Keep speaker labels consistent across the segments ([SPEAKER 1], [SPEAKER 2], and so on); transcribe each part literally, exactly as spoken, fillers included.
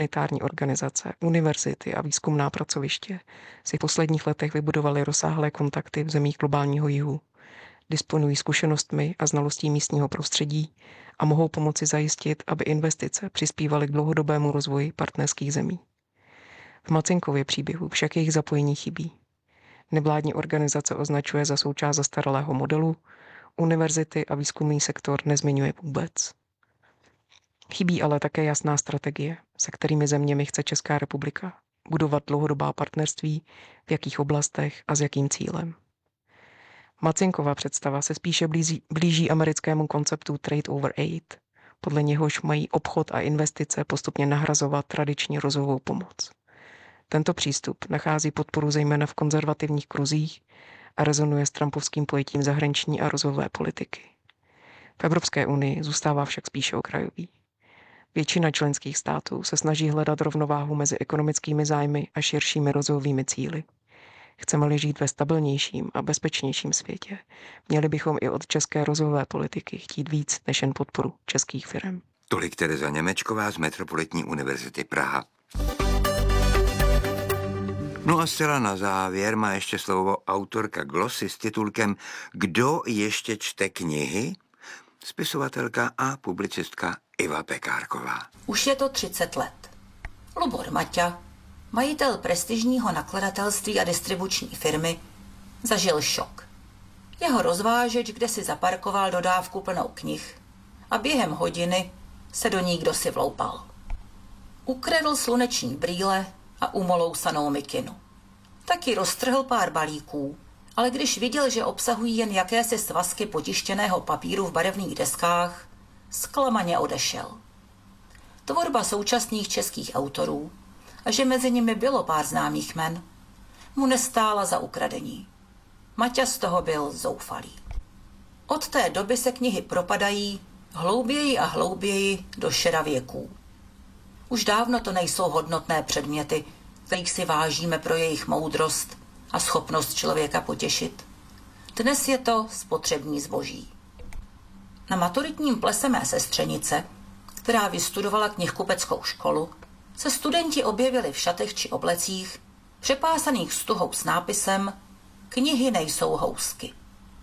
[SPEAKER 1] Humanitární organizace, univerzity a výzkumná pracoviště si v posledních letech vybudovaly rozsáhlé kontakty v zemích globálního jihu. Disponují zkušenostmi a znalostí místního prostředí a mohou pomoci zajistit, aby investice přispívaly k dlouhodobému rozvoji partnerských zemí. V Macinkově příběhu však jejich zapojení chybí. Nevládní organizace označuje za součást zastaralého modelu, univerzity a výzkumný sektor nezmiňuje vůbec. Chybí ale také jasná strategie, se kterými zeměmi chce Česká republika budovat dlouhodobá partnerství, v jakých oblastech a s jakým cílem. Macinkova představa se spíše blíží, blíží americkému konceptu trade over aid, podle něhož mají obchod a investice postupně nahrazovat tradiční rozvojovou pomoc. Tento přístup nachází podporu zejména v konzervativních kruzích a rezonuje s trumpovským pojetím zahraniční a rozvojové politiky. V Evropské unii zůstává však spíše okrajový. Většina členských států se snaží hledat rovnováhu mezi ekonomickými zájmy a širšími rozvojovými cíli. Chceme-li žít ve stabilnějším a bezpečnějším světě, měli bychom i od české rozvojové politiky chtít víc než jen podporu českých firem.
[SPEAKER 2] Tolik Tereza Němečková z Metropolitní univerzity Praha. No a zcela na závěr má ještě slovo autorka glosy s titulkem Kdo ještě čte knihy? Spisovatelka a publicistka Iva Pekárková.
[SPEAKER 3] Už je to třicet let. Lubor Maťa, majitel prestižního nakladatelství a distribuční firmy, zažil šok. Jeho rozvážeč kde si zaparkoval dodávku plnou knih a během hodiny se do ní kdosi vloupal. Ukradl sluneční brýle a umolousanou mikinu. Taky roztrhl pár balíků, ale když viděl, že obsahují jen jakési svazky potištěného papíru v barevných deskách, zklamaně odešel. Tvorba současných českých autorů, a že mezi nimi bylo pár známých jmen, mu nestála za ukradení. Maťa z toho byl zoufalý. Od té doby se knihy propadají hlouběji a hlouběji do šera věků. Už dávno to nejsou hodnotné předměty, kterých si vážíme pro jejich moudrost a schopnost člověka potěšit. Dnes je to spotřební zboží. Na maturitním plese mé sestřenice, která vystudovala knihkupeckou školu, se studenti objevili v šatech či oblecích, přepásaných stuhou s nápisem Knihy nejsou housky.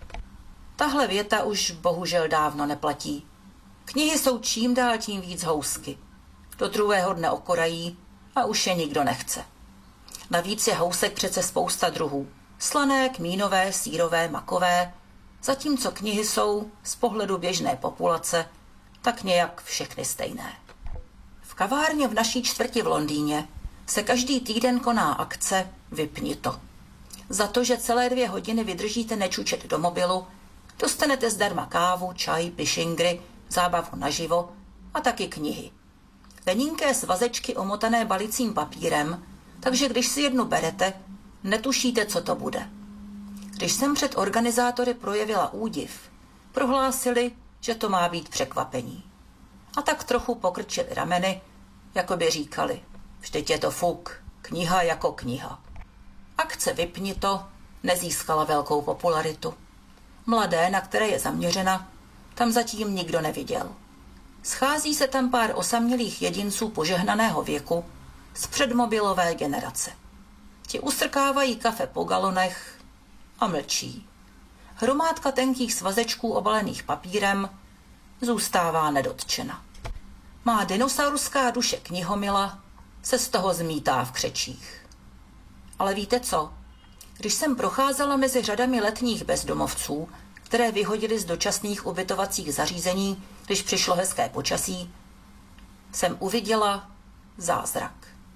[SPEAKER 3] Tahle věta už bohužel dávno neplatí. Knihy jsou čím dál tím víc housky. Do druhého dne okorají a už je nikdo nechce. Navíc je housek přece spousta druhů. Slané, kmínové, sýrové, makové, zatímco knihy jsou z pohledu běžné populace tak nějak všechny stejné. V kavárně v naší čtvrti v Londýně se každý týden koná akce Vypni to. Za to, že celé dvě hodiny vydržíte nečučet do mobilu, dostanete zdarma kávu, čaj, pišingry, zábavu naživo a taky knihy. Tenínké svazečky omotané balicím papírem, takže když si jednu berete, netušíte, co to bude. Když jsem před organizátory projevila údiv, prohlásili, že to má být překvapení. A tak trochu pokrčili rameny, jako by říkali, vždyť je to fuk, kniha jako kniha. Akce Vypni to nezískala velkou popularitu. Mladé, na které je zaměřena, tam zatím nikdo neviděl. Schází se tam pár osamělých jedinců požehnaného věku z předmobilové generace. Ti ustrkávají kafe po galonech a mlčí. Hromádka tenkých svazečků obalených papírem zůstává nedotčena. Má dinosaurská duše knihomila se z toho zmítá v křečích. Ale víte co? Když jsem procházela mezi řadami letních bezdomovců, které vyhodili z dočasných ubytovacích zařízení, když přišlo hezké počasí, jsem uviděla zázrak.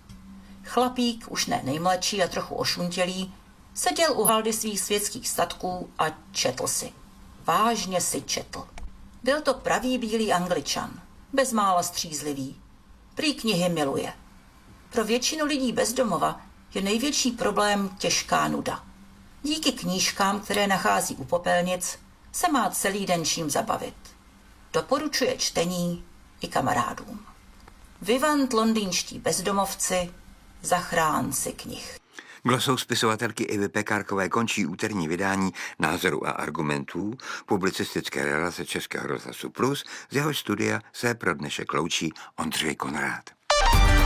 [SPEAKER 3] Chlapík, už ne nejmladší a trochu ošuntělý, seděl u haldy svých světských statků a četl si. Vážně si četl. Byl to pravý bílý Angličan, bezmála střízlivý. Prý knihy miluje. Pro většinu lidí bez domova je největší problém těžká nuda. Díky knížkám, které nachází u popelnic, se má celý den čím zabavit. Doporučuje čtení i kamarádům. Vivant londýnští bezdomovci, zachránci knih.
[SPEAKER 2] Glosou spisovatelky Ivy Pekárkové končí úterní vydání Názoru a argumentů publicistické relace Českého rozhlasu Plus, z jeho studia se pro dnešek loučí Ondřej Konrád.